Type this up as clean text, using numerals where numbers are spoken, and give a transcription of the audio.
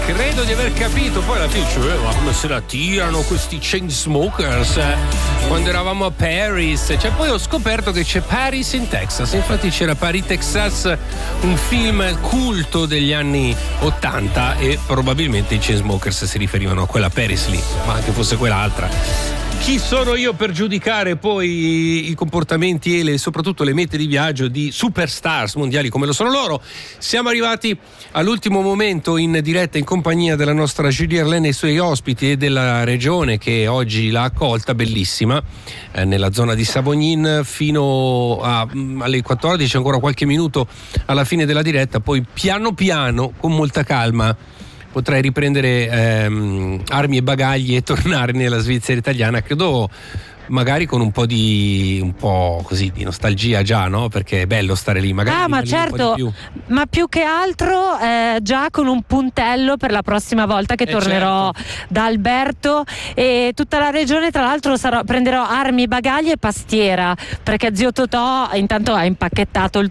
Credo di aver capito, poi alla fine ma come se la tirano questi Chainsmokers quando eravamo a Paris, cioè poi ho scoperto che c'è Paris in Texas, infatti c'era Paris Texas, un film culto degli anni 80 e probabilmente i Chainsmokers si riferivano a quella Paris lì, ma anche fosse quell'altra. Chi sono io per giudicare poi i comportamenti e soprattutto le mete di viaggio di superstars mondiali come lo sono loro? Siamo arrivati all'ultimo momento in diretta in compagnia della nostra Julie Arlene e i suoi ospiti e della regione che oggi l'ha accolta, bellissima, nella zona di Savognin fino alle 14, ancora qualche minuto alla fine della diretta, poi piano piano, con molta calma, potrai riprendere armi e bagagli e tornare nella Svizzera italiana, credo magari con un po' così di nostalgia già, no? Perché è bello stare lì, magari ma certo, ma più che altro già con un puntello per la prossima volta che tornerò da Alberto, e tutta la regione tra l'altro prenderò armi, bagagli e pastiera, perché zio Totò intanto ha impacchettato il